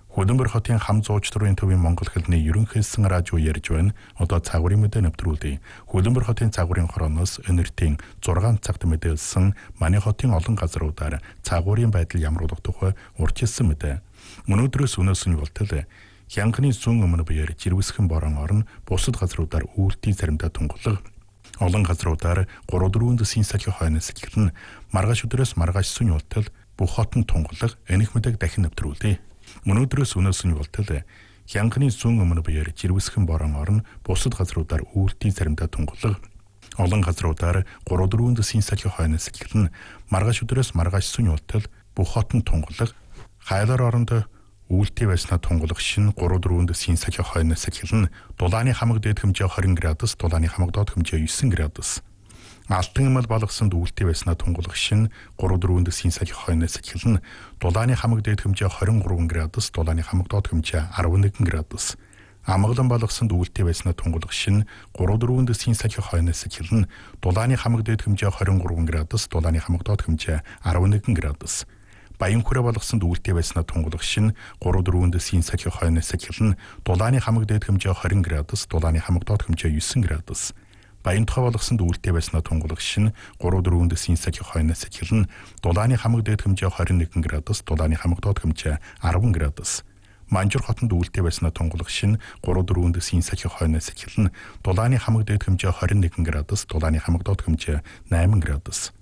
Хөдөнбөр хотын хам зууч төрийн төвийн Монгол хэлний ерөнхийлсөн радио ярьж байна. Одоо цагуурын мэдээ нэвтрүүлье. Хөдөнбөр хотын цагуурын хорооноос өнөртийн 6 цагт мэдээлсэн манай хотын олон газруудаар цагуурын байдал ямар болох тухай урьдчилсан мэдээ. Өнөөдрөөс өнөөсөн болтол хянганы зүүн өмнө буяар жирвсхэн борон орн бусад газруудаар үүлтийн заримдаа тунгалаг олон газруудаар 3-4 дэсийн сахи хойноос эхлэн маргааш өдрөөс маргааш сүн болтол бүх хотон тунгалаг энэх мэдээг дахин нэвтрүүлье. Өнөөдрөөс өнөөсөн болтол хянганы зүүн өмнө буяар жирвсхэн борон орн бусад газруудаар үүлтийн заримдаа тунгалаг олон газруудаар 3-4 дэсийн сахи хойноос эхлэн маргааш өдрөөс маргааш сүн болтол бүх хотон тунгалаг хайлаар оронд үүлтийн байснаа тунгалах шин 3-4 дэсийн сахи хойноос эхлэн дулааны хамаг дээд хэмжээ 20 градус, дулааны хамаг доод хэмжээ 9 градус. Алтан эмэл балгасанд үүлтийн байснаа тунгалах шин 3-4 дэсийн сахи хойноос эхлэн дулааны хамаг дээд хэмжээ 23 градус, дулааны хамаг доод хэмжээ 11 градус. Амгалан балгасанд үүлтийн байснаа тунгалах шин 3-4 дэсийн сахи хойноос эхлэн дулааны хамаг дээд хэмжээ 23 градус, дулааны хамаг доод хэмжээ 11 градус. Баян хүрээ болгосонд үүлтийн байснаа тунгалах шин 3-4 дэсийн сахи хойноос эхлэн дулааны хамаг дээд хэмжээ 20 градус, дулааны хамаг доод хэмжээ 9 градус. Баян тухай болгосонд үүлтийн байснаа тунгалах шин 3-4 дэсийн сахи хойноос эхлэн дулааны хамаг дээд хэмжээ 21 градус, дулааны хамаг доод хэмжээ 10 градус. Манжур хотод үүлтийн байснаа тунгалах шин 3-4 дэсийн сахи хойноос эхлэн дулааны хамаг дээд хэмжээ 21 градус, дулааны хамаг доод хэмжээ 8 градус.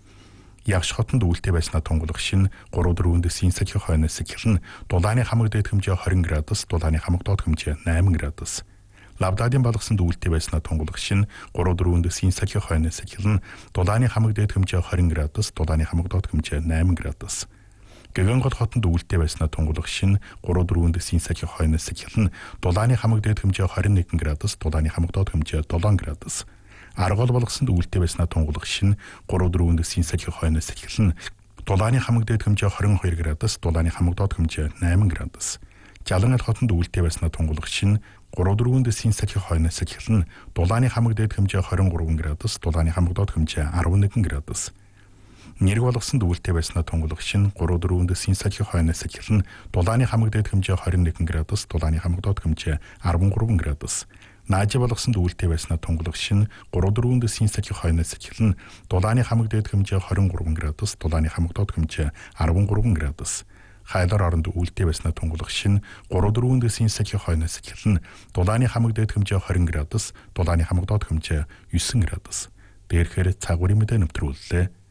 Ягш хотод үүлтийн байснаа тунгалах шин 3-4 дэсийн сахи хойноос эхлэн дулааны хамаг дээд хэмжээ 20 градус, дулааны хамаг доод хэмжээ 8 градус. Лавдадын балгасанд үүлтийн байснаа тунгалах шин 3-4 дэсийн сахи хойноос эхлэн дулааны хамаг дээд хэмжээ 20 градус, дулааны хамаг доод хэмжээ 8 градус. Гэгонгол хотод үүлтийн байснаа тунгалах шин 3-4 дэсийн сахи хойноос эхлэн дулааны хамаг дээд хэмжээ 21 градус, дулааны хамаг доод хэмжээ 7 градус. Аргол балгасанд үүлтийн байснаа тунгалах шин 3-4 дэсийн сахи хойноос эхлэн дулааны хамаг дээд хэмжээ 22 градус, дулааны хамаг доод хэмжээ 8 градус. Жалангал хотод үүлтийн байснаа тунгалах шин 3-4 дэсийн сахи хойноос эхлэн дулааны хамаг дээд хэмжээ 23 градус, дулааны хамаг доод хэмжээ 11 градус. Нэрэг болгосонд үүлтийн байснаа тунгалах шин 3-4 дэсийн сахи хойноос эхлэн дулааны хамаг дээд хэмжээ 21 градус, дулааны хамаг доод хэмжээ 13 градус. Наажи болгосонд үүлтийн байснаа тунгалах шин 3-4 дэсийн сахи хойноос эхлэн дулааны хамаг дээд хэмжээ 23 градус, дулааны хамаг доод хэмжээ 13 градус. Хайлаар оронд үүлтийн байснаа тунгалах шин 3-4 дэсийн сахи хойноос эхлэн дулааны хамаг дээд хэмжээ 20 градус, дулааны хамаг доод хэмжээ 9 градус. Дээрхээр цагуурын мэдээ нэвтрүүллээ.